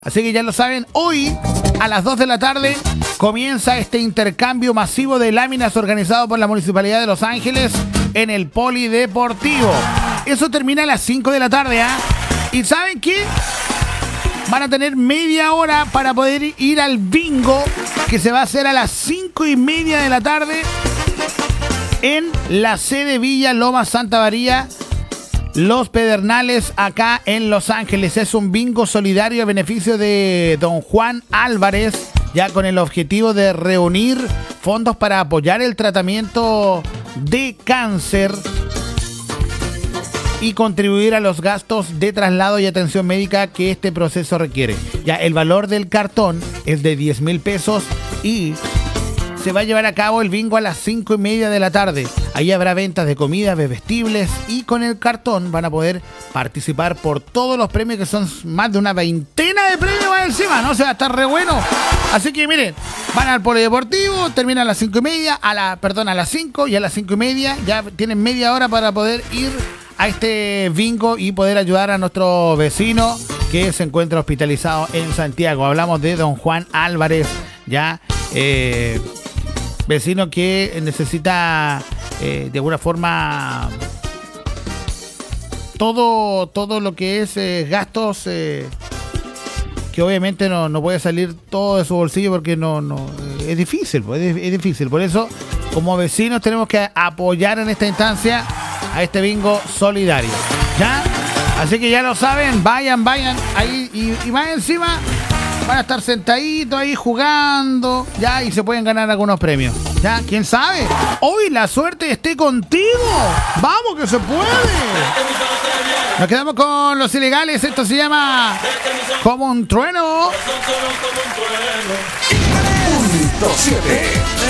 Así que ya lo saben, hoy a las 2 de la tarde comienza este intercambio masivo de láminas organizado por la Municipalidad de Los Ángeles en el Polideportivo. Eso termina a las 5 de la tarde, ¿ah? ¿Y saben qué? Van a tener media hora para poder ir al bingo que se va a hacer a las 5:30 de la tarde en la sede Villa Loma Santa María, Los Pedernales, acá en Los Ángeles. Es un bingo solidario a beneficio de don Juan Álvarez, ya con el objetivo de reunir fondos para apoyar el tratamiento de cáncer y contribuir a los gastos de traslado y atención médica que este proceso requiere. Ya el valor del cartón es de 10,000 pesos y se va a llevar a cabo el bingo a las 5:30 de la tarde. Ahí habrá ventas de comida, bebestibles y con el cartón van a poder participar por todos los premios, que son más de una veintena de premios más encima, ¿no? O sea, va a estar re bueno. Así que miren, van al Polideportivo, terminan a las 5:30, a las 5 y a las 5:30 ya tienen media hora para poder ir a este bingo y poder ayudar a nuestro vecino que se encuentra hospitalizado en Santiago. Hablamos de don Juan Álvarez, ya vecino que necesita de alguna forma todo lo que es gastos que obviamente no puede salir todo de su bolsillo porque es difícil, es difícil. Por eso, como vecinos, tenemos que apoyar en esta instancia a este bingo solidario, ¿ya? Así que ya lo saben, vayan ahí y más encima van a estar sentaditos ahí jugando, ya, y se pueden ganar algunos premios, ¿ya? ¿Quién sabe? Hoy la suerte esté contigo. ¡Vamos que se puede! Nos quedamos con Los Ilegales. Esto se llama Como un Trueno. 107